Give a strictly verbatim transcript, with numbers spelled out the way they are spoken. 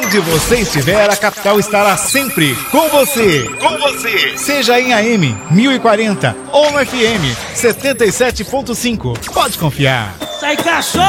Onde você estiver, a capital estará sempre com você. Com você. Seja em A M mil e quarenta ou no F M setenta e sete ponto cinco. Pode confiar. Sai, cachorro!